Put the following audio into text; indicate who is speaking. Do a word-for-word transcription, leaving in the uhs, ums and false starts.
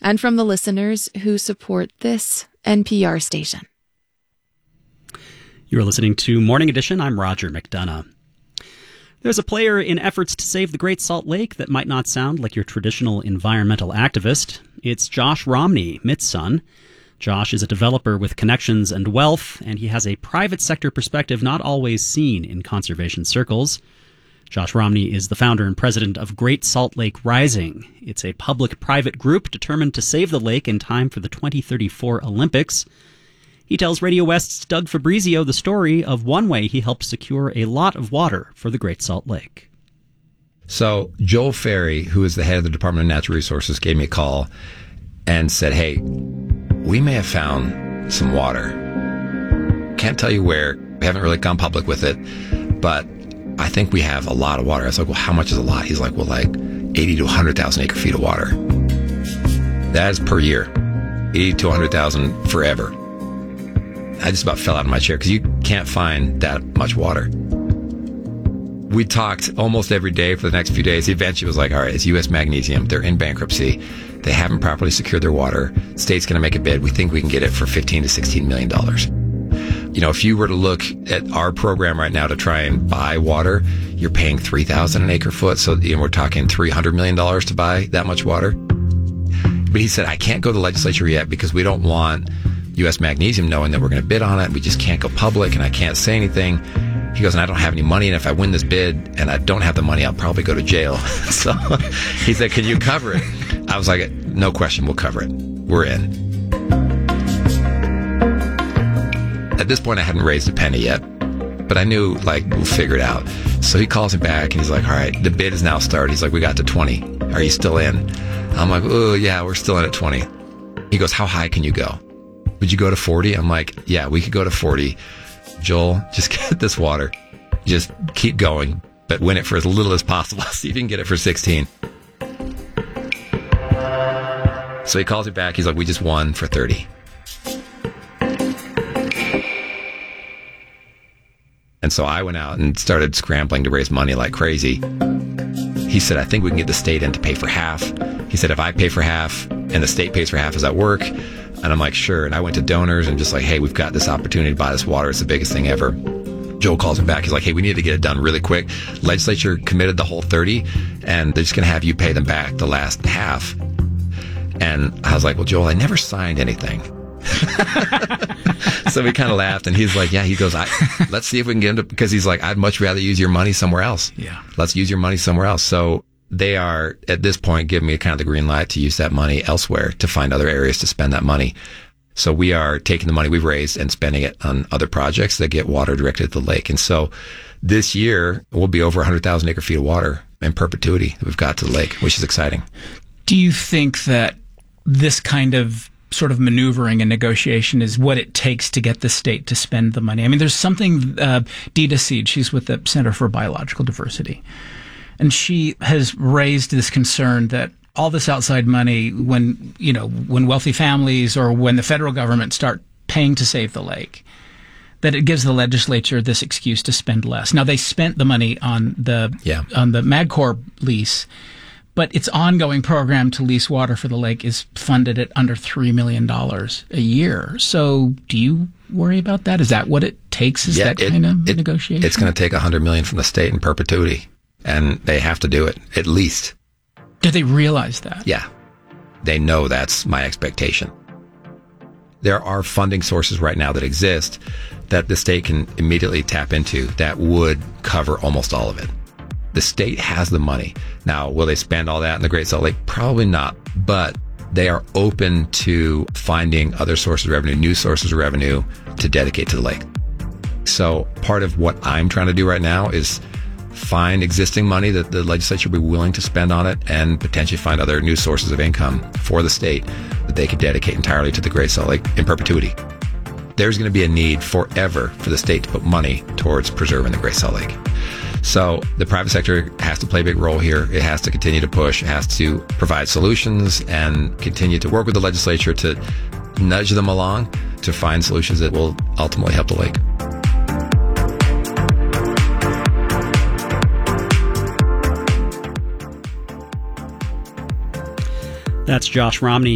Speaker 1: and from the listeners who support this N P R station.
Speaker 2: You're listening to Morning Edition. I'm Roger McDonough. There's a player in efforts to save the Great Salt Lake that might not sound like your traditional environmental activist. It's Josh Romney, Mitt's son. Josh is a developer with connections and wealth, and he has a private sector perspective not always seen in conservation circles. Josh Romney is the founder and president of Great Salt Lake Rising. It's a public-private group determined to save the lake in time for the twenty thirty-four Olympics. He tells Radio West's Doug Fabrizio the story of one way he helped secure a lot of water for the Great Salt Lake.
Speaker 3: So Joel Ferry, who is the head of the Department of Natural Resources, gave me a call and said, hey, we may have found some water. Can't tell you where. We haven't really gone public with it, but I think we have a lot of water. I was like, well, how much is a lot? He's like, well, like eighty to one hundred thousand acre feet of water. That is per year. eighty to one hundred thousand forever. I just about fell out of my chair because you can't find that much water. We talked almost every day for the next few days. He eventually was like, all right, it's U S Magnesium. They're in bankruptcy. They haven't properly secured their water. The state's going to make a bid. We think we can get it for fifteen to sixteen million dollars. You know, if you were to look at our program right now to try and buy water, you're paying three thousand dollars an acre foot. So you know, we're talking three hundred million dollars to buy that much water. But he said, I can't go to the legislature yet because we don't want U S Magnesium knowing that we're going to bid on it. We just can't go public and I can't say anything. He goes, and I don't have any money, and if I win this bid and I don't have the money, I'll probably go to jail. So he said, can you cover it? I was like, no question, we'll cover it. We're in. At this point, I hadn't raised a penny yet, but I knew, like, we'll figure it out. So he calls me back, and he's like, all right, the bid is now started. He's like, we got to twenty. Are you still in? I'm like, oh, yeah, we're still in at twenty. He goes, how high can you go? Would you go to forty? I'm like, yeah, we could go to forty. Joel, just get this water. Just keep going, but win it for as little as possible. See if you can get it for sixteen. So he calls me back. He's like, we just won for thirty. And so I went out and started scrambling to raise money like crazy. He said, I think we can get the state in to pay for half. He said, if I pay for half and the state pays for half, does that work? And I'm like, sure. And I went to donors and just like, hey, we've got this opportunity to buy this water. It's the biggest thing ever. Joel calls me back. He's like, hey, we need to get it done really quick. Legislature committed the whole thirty, and they're just going to have you pay them back the last half. And I was like, well, Joel, I never signed anything. So we kind of laughed, and he's like, yeah, he goes, I, let's see if we can get him to, because he's like, I'd much rather use your money somewhere else.
Speaker 2: Yeah.
Speaker 3: Let's use your money somewhere else. So they are, at this point, giving me kind of the green light to use that money elsewhere, to find other areas to spend that money. So we are taking the money we've raised and spending it on other projects that get water directed to the lake. And so this year, we'll be over one hundred thousand acre feet of water in perpetuity that we've got to the lake, which is exciting.
Speaker 4: Do you think that this kind of sort of maneuvering and negotiation is what it takes to get the state to spend the money? I mean, there's something, uh, Dita Seed, she's with the Center for Biological Diversity, and she has raised this concern that all this outside money, when, you know, when wealthy families or when the federal government start paying to save the lake, that it gives the legislature this excuse to spend less. Now, they spent the money on the
Speaker 3: yeah.
Speaker 4: on the MagCorp lease, but its ongoing program to lease water for the lake is funded at under three million dollars a year. So do you worry about that? Is that what it takes? Is
Speaker 3: yeah,
Speaker 4: that
Speaker 3: it,
Speaker 4: kind of
Speaker 3: it,
Speaker 4: negotiation?
Speaker 3: It's going to take one hundred million dollars from the state in perpetuity, and they have to do it, at least.
Speaker 4: Do they realize that?
Speaker 3: Yeah. They know that's my expectation. There are funding sources right now that exist that the state can immediately tap into that would cover almost all of it. The state has the money. Now, will they spend all that in the Great Salt Lake? Probably not, but they are open to finding other sources of revenue, new sources of revenue to dedicate to the lake. So part of what I'm trying to do right now is find existing money that the legislature will be willing to spend on it and potentially find other new sources of income for the state that they could dedicate entirely to the Great Salt Lake in perpetuity. There's going to be a need forever for the state to put money towards preserving the Great Salt Lake. So the private sector has to play a big role here. It has to continue to push. It has to provide solutions and continue to work with the legislature to nudge them along to find solutions that will ultimately help the lake.
Speaker 2: That's Josh Romney.